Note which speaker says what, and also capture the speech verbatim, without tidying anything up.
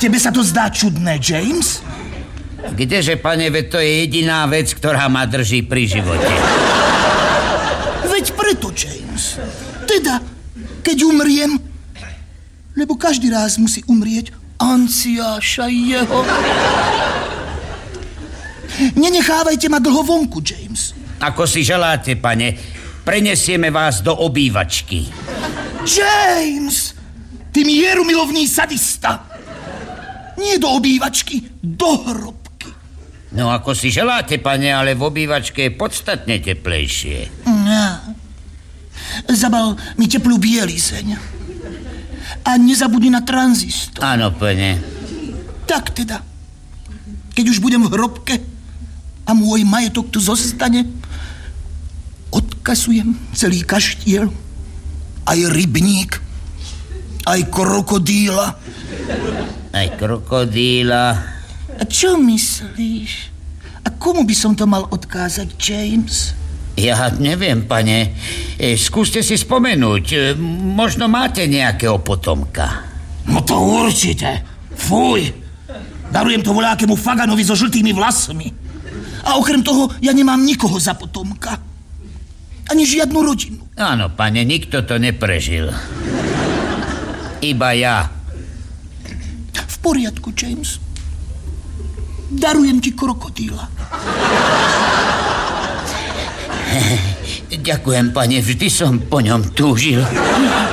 Speaker 1: Tebe sa to zdá čudné, James?
Speaker 2: Kdeže, pane, veď to je jediná vec, ktorá ma drží pri živote.
Speaker 1: Veď preto, James. Teda, keď umriem, lebo každý raz musí umrieť Anciáša jeho. Nenechávajte ma dlho vonku, James.
Speaker 2: Ako si želáte, pane, prenesieme vás do obývačky.
Speaker 1: James! Ty mierumilovný sadista. Nie do obývačky, do hrobky.
Speaker 2: No ako si želáte, pane, ale v obývačke je podstatne teplejšie.
Speaker 1: No. Zabal mi teplú bielizeň. A nezabudni na tranzistor.
Speaker 2: Áno, pane.
Speaker 1: Tak teda, keď už budem v hrobke a môj majetok tu zostane, odkasujem celý kaštiel, aj rybník, aj krokodíla.
Speaker 2: Aj krokodíla.
Speaker 1: A čo myslíš? A komu by som to mal odkázať, James?
Speaker 2: Ja neviem, pane. E, skúste si spomenúť. E, možno máte nejakého potomka.
Speaker 1: No to určite. Fuj. Darujem to voľakému faganovi so žltými vlasmi. A okrem toho, ja nemám nikoho za potomka. Ani žiadnu rodinu.
Speaker 2: Áno, pane, nikto to neprežil. Iba ja.
Speaker 1: V poriadku, James. Darujem ti krokodíla.
Speaker 2: Ďakujem, pane, vždy som po ňom túžil.